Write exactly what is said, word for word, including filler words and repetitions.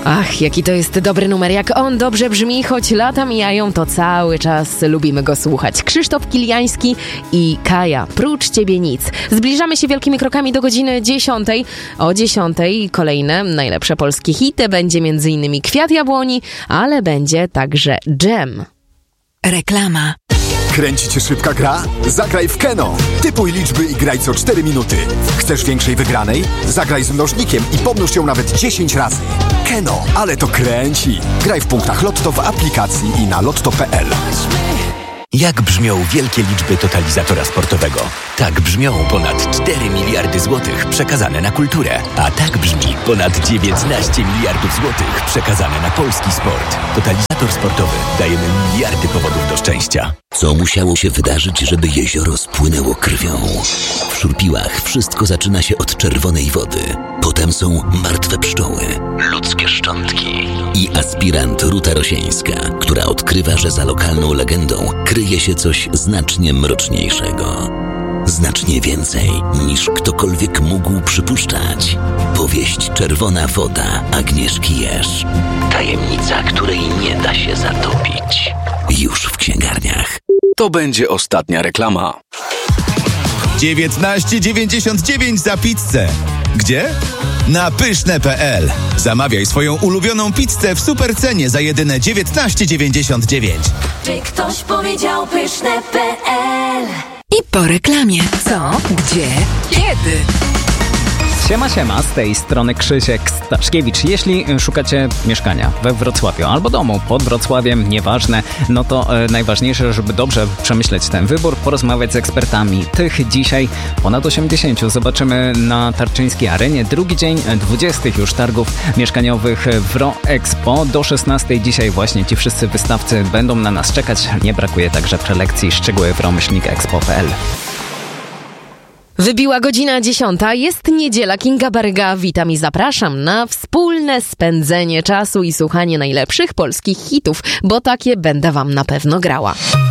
Ach, jaki to jest dobry numer, jak on dobrze brzmi, choć lata mijają, to cały czas lubimy go słuchać. Krzysztof Kiliański i Kaja, prócz ciebie nic. Zbliżamy się wielkimi krokami do godziny dziesiątej. O dziesiątej kolejne najlepsze polskie hity, będzie między innymi Kwiat Jabłoni, ale będzie także Dżem. Reklama. Kręci cię szybka gra? Zagraj w Keno. Typuj liczby i graj co cztery minuty. Chcesz większej wygranej? Zagraj z mnożnikiem i pomnóż ją nawet dziesięć razy. Keno, ale to kręci. Graj w punktach Lotto w aplikacji i na lotto kropka pe el. Jak brzmią wielkie liczby totalizatora sportowego? Tak brzmią ponad cztery miliardy złotych przekazane na kulturę. A tak brzmi ponad dziewiętnaście miliardów złotych przekazane na polski sport. Totalizator sportowy. Dajemy miliardy powodów do szczęścia. Co musiało się wydarzyć, żeby jezioro spłynęło krwią? W Szurpiłach wszystko zaczyna się od czerwonej wody. Potem są martwe pszczoły, ludzkie szczątki i aspirant Ruta Rosieńska, która odkrywa, że za lokalną legendą kryje się coś znacznie mroczniejszego. Znacznie więcej niż ktokolwiek mógł przypuszczać. Powieść Czerwona woda Agnieszki Jerz. Tajemnica, której nie da się zatopić. Już w księgarniach. To będzie ostatnia reklama. dziewiętnaście dziewięćdziesiąt dziewięć za pizzę. Gdzie? Na pyszne kropka pe el. Zamawiaj swoją ulubioną pizzę w supercenie za jedyne dziewiętnaście dziewięćdziesiąt dziewięć. Czy ktoś powiedział pyszne kropka pe el? I po reklamie. Co? Gdzie? Kiedy? Siema, siema, z tej strony Krzysiek Staszkiewicz. Jeśli szukacie mieszkania we Wrocławiu albo domu pod Wrocławiem, nieważne, no to e, najważniejsze, żeby dobrze przemyśleć ten wybór, porozmawiać z ekspertami. Tych dzisiaj ponad osiemdziesięciu zobaczymy na Tarczyńskiej Arenie. Drugi dzień dwudziestych już targów mieszkaniowych Wro Expo. Do szesnastej dzisiaj właśnie ci wszyscy wystawcy będą na nas czekać. Nie brakuje także prelekcji. Szczegóły wromyślnik expo kropka pe el. Wybiła godzina dziesiąta, jest niedziela, Kinga Baryga, witam i zapraszam na wspólne spędzenie czasu i słuchanie najlepszych polskich hitów, bo takie będę wam na pewno grała.